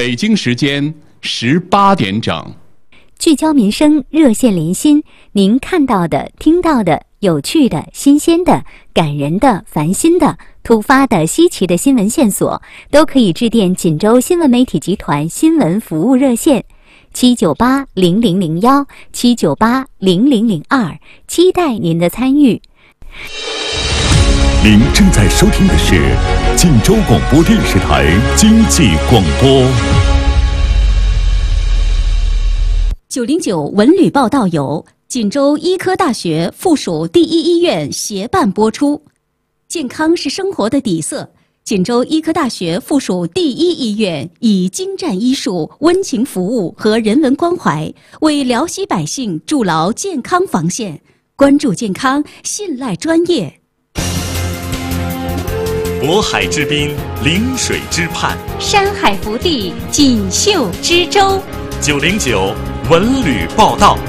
北京时间18点整， 聚焦民生，热线连心，您看到的、听到的、有趣的、新鲜的、感人的、烦心的、突发的、稀奇的新闻线索，都可以致电锦州新闻媒体集团新闻服务热线7980001 7980002，期待您的参与。 您正在收听的是锦州广播电视台经济广播。 909文旅报道由锦州医科大学附属第一医院协办播出。健康是生活的底色，锦州医科大学附属第一医院以精湛医术、温情服务和人文关怀，为辽西百姓筑牢健康防线。关注健康，信赖专业。 渤海之滨，临水之畔， 山海福地，锦绣之州。 909文旅报道。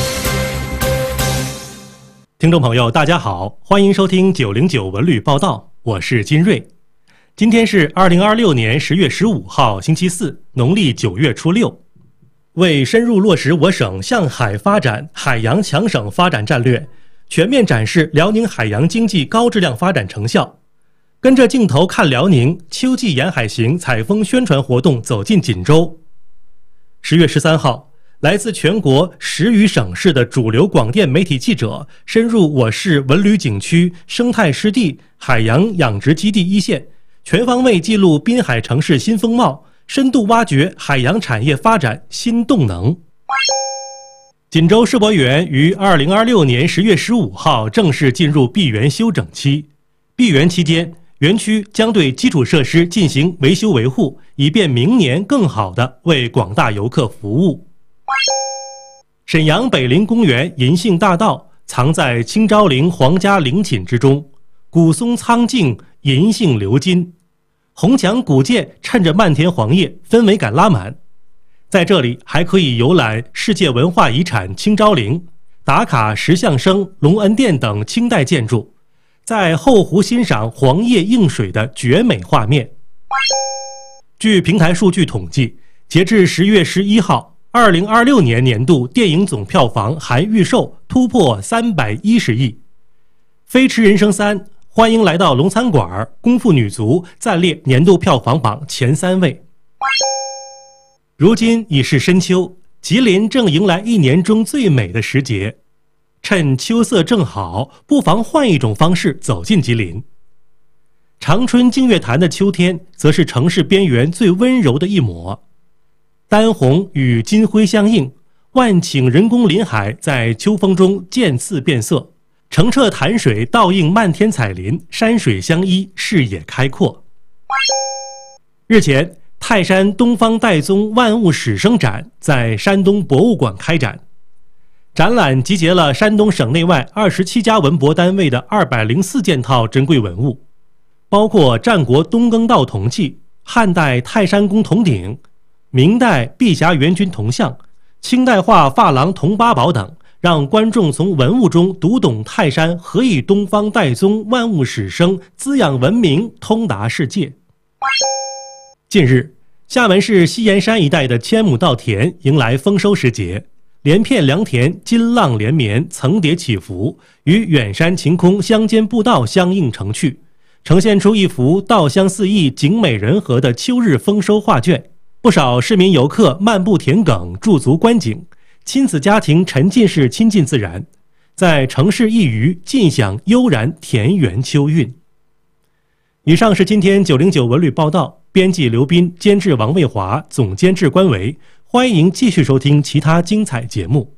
听众朋友大家好，欢迎收听909文旅报道，我是金瑞。今天是2026年10月15号星期四，农历9月初6。为深入落实我省向海发展、海洋强省发展战略，全面展示辽宁海洋经济高质量发展成效，跟着镜头看辽宁秋季沿海行采风宣传活动走进锦州。10月13号，来自全国10余省市的主流广电媒体记者深入我市文旅景区、生态湿地、海洋养殖基地一线，全方位记录滨海城市新风貌，深度挖掘海洋产业发展新动能。锦州世博园于2026年10月15号正式进入闭园休整期。闭园期间，园区将对基础设施进行维修维护，以便明年更好地为广大游客服务。沈阳北陵公园银杏大道藏在清昭陵皇家陵寝之中，古松苍劲，银杏鎏金，红墙古建趁着漫天黄叶，氛围感拉满。在这里还可以游览世界文化遗产清昭陵，打卡石像生、隆恩殿等清代建筑，在后湖欣赏黄叶映水的绝美画面。据平台数据统计，截至10月11号，2026年年度电影总票房含预售突破310亿。飞驰人生3、欢迎来到龙餐馆、功夫女足暂列年度票房榜前3位。如今已是深秋，吉林正迎来一年中最美的时节，趁秋色正好，不妨换一种方式走进吉林。长春净月潭的秋天则是城市边缘最温柔的一抹，丹红与金辉相映，万顷人工林海在秋风中渐次变色，澄澈潭水倒映漫天彩林，山水相依，视野开阔。日前，泰山东方岱宗万物始生展在山东博物馆开展，展览集结了山东省内外27家文博单位的204件套珍贵文物，包括战国东更道铜器、汉代泰山宫铜鼎、明代碧霞元君铜像、清代画珐琅铜八宝等，让观众从文物中读懂泰山何以东方岱宗万物始生，滋养文明，通达世界。近日，厦门市西岩山一带的千亩稻田迎来丰收时节，连片良田金浪连绵，层叠起伏，与远山晴空乡间步道相映成趣，呈现出一幅稻香四溢、景美人和的秋日丰收画卷。不少市民游客漫步田埂，驻足观景，亲子家庭沉浸式亲近自然，在城市一隅尽享悠然田园秋韵。以上是今天909文旅报道，编辑刘斌，监制王卫华，总监制关维。欢迎继续收听其他精彩节目。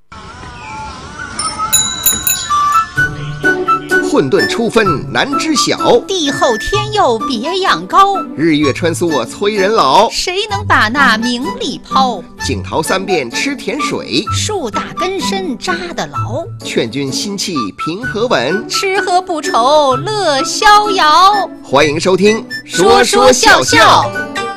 混沌初分难知晓， 地厚天佑别样高。 日月穿梭催人老， 谁能把那名利抛？ 景陶三遍吃甜水， 树大根深扎得牢。 劝君心气平和稳， 吃喝不愁乐逍遥。 欢迎收听说说笑笑。